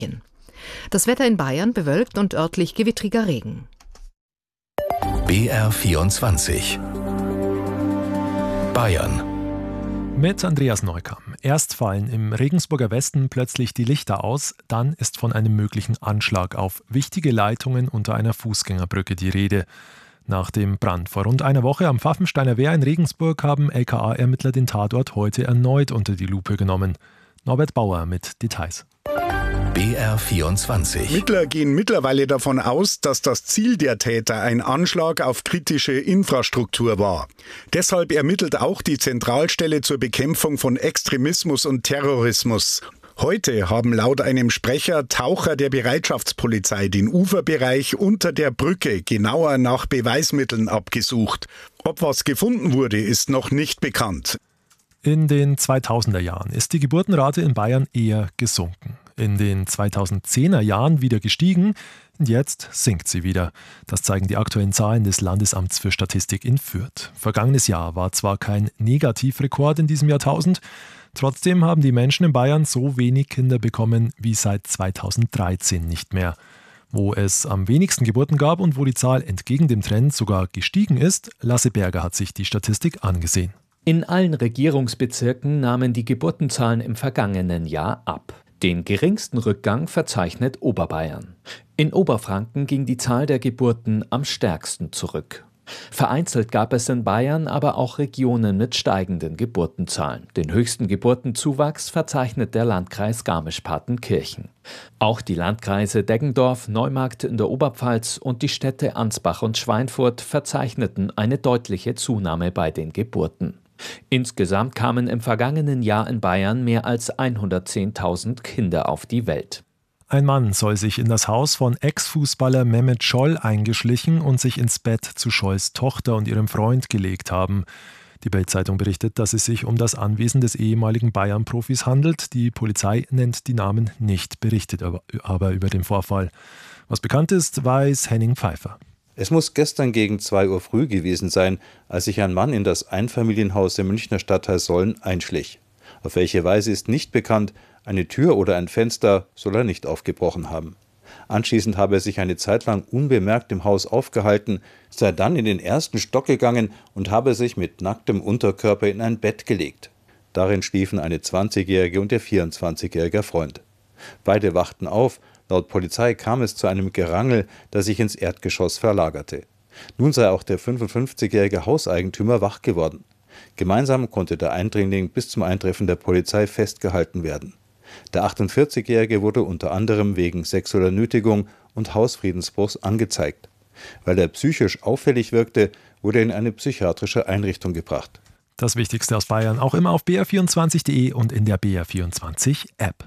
Das Wetter in Bayern bewölkt und örtlich gewittriger Regen. BR24 Bayern. Mit Andreas Neukamm. Erst fallen im Regensburger Westen plötzlich die Lichter aus, dann ist von einem möglichen Anschlag auf wichtige Leitungen unter einer Fußgängerbrücke die Rede. Nach dem Brand vor rund einer Woche am Pfaffensteiner Wehr in Regensburg haben LKA-Ermittler den Tatort heute erneut unter die Lupe genommen. Norbert Bauer mit Details. BR24. Ermittler gehen mittlerweile davon aus, dass das Ziel der Täter ein Anschlag auf kritische Infrastruktur war. Deshalb ermittelt auch die Zentralstelle zur Bekämpfung von Extremismus und Terrorismus. Heute haben laut einem Sprecher Taucher der Bereitschaftspolizei den Uferbereich unter der Brücke genauer nach Beweismitteln abgesucht. Ob was gefunden wurde, ist noch nicht bekannt. In den 2000er Jahren ist die Geburtenrate in Bayern eher gesunken. In den 2010er Jahren wieder gestiegen und jetzt sinkt sie wieder. Das zeigen die aktuellen Zahlen des Landesamts für Statistik in Fürth. Vergangenes Jahr war zwar kein Negativrekord in diesem Jahrtausend, trotzdem haben die Menschen in Bayern so wenig Kinder bekommen wie seit 2013 nicht mehr. Wo es am wenigsten Geburten gab und wo die Zahl entgegen dem Trend sogar gestiegen ist, Lasse Berger hat sich die Statistik angesehen. In allen Regierungsbezirken nahmen die Geburtenzahlen im vergangenen Jahr ab. Den geringsten Rückgang verzeichnet Oberbayern. In Oberfranken ging die Zahl der Geburten am stärksten zurück. Vereinzelt gab es in Bayern aber auch Regionen mit steigenden Geburtenzahlen. Den höchsten Geburtenzuwachs verzeichnet der Landkreis Garmisch-Partenkirchen. Auch die Landkreise Deggendorf, Neumarkt in der Oberpfalz und die Städte Ansbach und Schweinfurt verzeichneten eine deutliche Zunahme bei den Geburten. Insgesamt kamen im vergangenen Jahr in Bayern mehr als 110.000 Kinder auf die Welt. Ein Mann soll sich in das Haus von Ex-Fußballer Mehmet Scholl eingeschlichen und sich ins Bett zu Scholls Tochter und ihrem Freund gelegt haben. Die Bild-Zeitung berichtet, dass es sich um das Anwesen des ehemaligen Bayern-Profis handelt. Die Polizei nennt die Namen nicht, berichtet aber über den Vorfall. Was bekannt ist, weiß Henning Pfeiffer. Es muss gestern gegen 2 Uhr früh gewesen sein, als sich ein Mann in das Einfamilienhaus im Münchner Stadtteil Solln einschlich. Auf welche Weise ist nicht bekannt, eine Tür oder ein Fenster soll er nicht aufgebrochen haben. Anschließend habe er sich eine Zeit lang unbemerkt im Haus aufgehalten, sei dann in den ersten Stock gegangen und habe sich mit nacktem Unterkörper in ein Bett gelegt. Darin schliefen eine 20-jährige und der 24-jährige Freund. Beide wachten auf. Laut Polizei kam es zu einem Gerangel, das sich ins Erdgeschoss verlagerte. Nun sei auch der 55-jährige Hauseigentümer wach geworden. Gemeinsam konnte der Eindringling bis zum Eintreffen der Polizei festgehalten werden. Der 48-jährige wurde unter anderem wegen sexueller Nötigung und Hausfriedensbruchs angezeigt. Weil er psychisch auffällig wirkte, wurde er in eine psychiatrische Einrichtung gebracht. Das Wichtigste aus Bayern auch immer auf br24.de und in der BR24-App.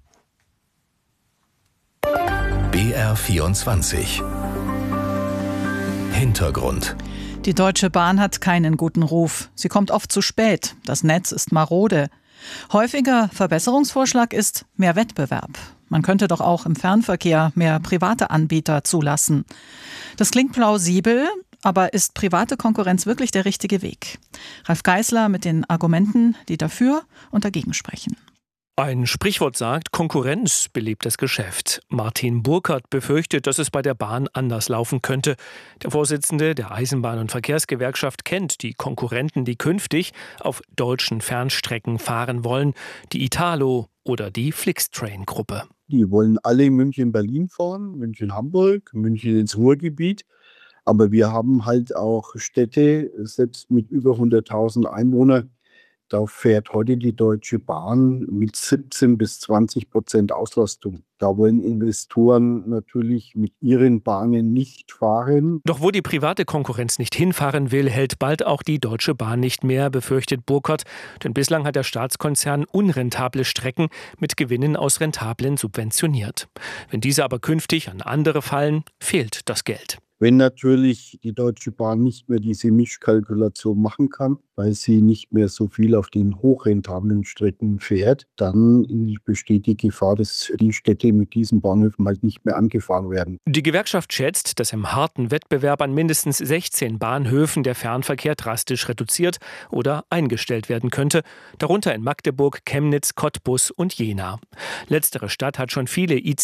BR24 Hintergrund. Die Deutsche Bahn hat keinen guten Ruf. Sie kommt oft zu spät. Das Netz ist marode. Häufiger Verbesserungsvorschlag ist mehr Wettbewerb. Man könnte doch auch im Fernverkehr mehr private Anbieter zulassen. Das klingt plausibel, aber ist private Konkurrenz wirklich der richtige Weg? Ralf Geißler mit den Argumenten, die dafür und dagegen sprechen. Ein Sprichwort sagt, Konkurrenz belebt das Geschäft. Martin Burkhardt befürchtet, dass es bei der Bahn anders laufen könnte. Der Vorsitzende der Eisenbahn- und Verkehrsgewerkschaft kennt die Konkurrenten, die künftig auf deutschen Fernstrecken fahren wollen. Die Italo oder die Flixtrain-Gruppe. Die wollen alle München-Berlin fahren, München-Hamburg, München ins Ruhrgebiet. Aber wir haben halt auch Städte, selbst mit über 100.000 Einwohnern. Da fährt heute die Deutsche Bahn mit 17-20% Auslastung. Da wollen Investoren natürlich mit ihren Bahnen nicht fahren. Doch wo die private Konkurrenz nicht hinfahren will, hält bald auch die Deutsche Bahn nicht mehr, befürchtet Burkhardt. Denn bislang hat der Staatskonzern unrentable Strecken mit Gewinnen aus rentablen subventioniert. Wenn diese aber künftig an andere fallen, fehlt das Geld. Wenn natürlich die Deutsche Bahn nicht mehr diese Mischkalkulation machen kann, weil sie nicht mehr so viel auf den hochrentablen Strecken fährt, dann besteht die Gefahr, dass die Städte mit diesen Bahnhöfen halt nicht mehr angefahren werden. Die Gewerkschaft schätzt, dass im harten Wettbewerb an mindestens 16 Bahnhöfen der Fernverkehr drastisch reduziert oder eingestellt werden könnte, darunter in Magdeburg, Chemnitz, Cottbus und Jena. Letztere Stadt hat schon viele IC